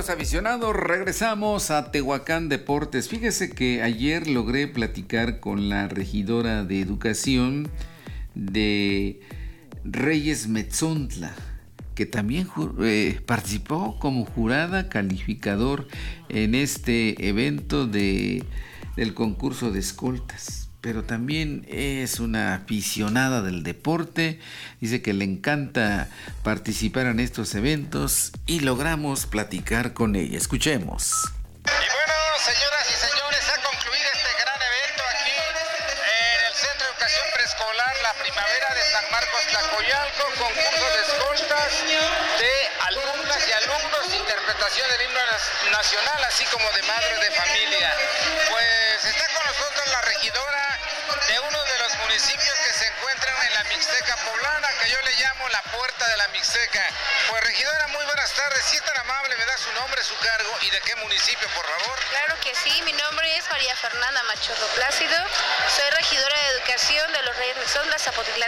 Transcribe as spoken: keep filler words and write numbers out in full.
amigos aficionados? Regresamos a Tehuacán Deportes. Fíjese que ayer logré platicar con la regidora de Educación de Reyes Metzontla, que también eh, participó como jurada calificador en este evento de, del concurso de escoltas. Pero también es una aficionada del deporte, dice que le encanta participar en estos eventos y logramos platicar con ella. Escuchemos. Y bueno, señoras y señores, ha concluido este gran evento aquí en el Centro de Educación Preescolar La Primavera de San Marcos Tlacoyalco, concurso de escoltas de alumnas y alumnos, interpretación del himno nacional, así como de madre de familia. Pues está con nosotros la regidora de uno de los municipios que se encuentran en la Mixteca poblana, que yo le llamo la puerta de la Mixteca. Pues regidora, muy buenas tardes. Si es tan amable, me da su nombre, su cargo y de qué municipio, por favor. Claro que sí, mi nombre es María Fernanda Machorro Plácido, soy regidora de Educación de los Reyes Metzontla, Zapotitlán